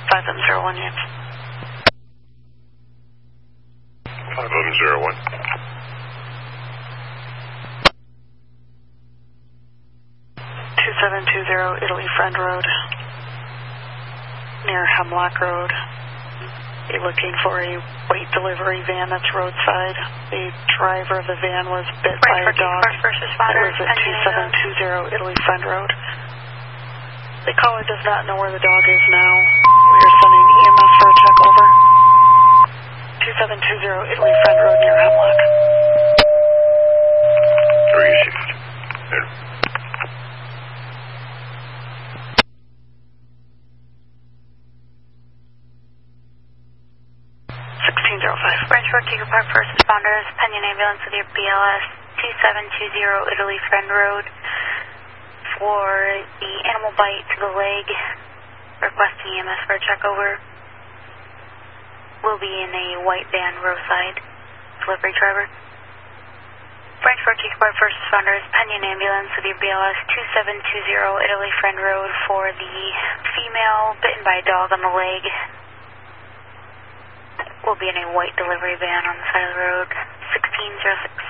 5001 units. 5001. 2720 Italy Friend Road, near Hemlock Road. Be looking for a weight delivery van that's roadside. The driver of the van was bit by a dog. It was at 2720 Italy Friend Road. The caller does not know where the dog is now. We are sending EMS for a check, over. 2720 Italy Friend Road near Hemlock. Received. 1605. Branch 4, Tiger Park, first responders, pending ambulance with your BLS 2720 Italy Friend Road for the animal bite to the leg. Requesting EMS for a check, over. Will be in a white van, roadside. Delivery driver. Branch 4, Tiger Park, first responders, pending ambulance with your BLS 2720 Italy Friend Road for the female bitten by a dog on the leg. Will be in a white delivery van on the side of the road, 1606.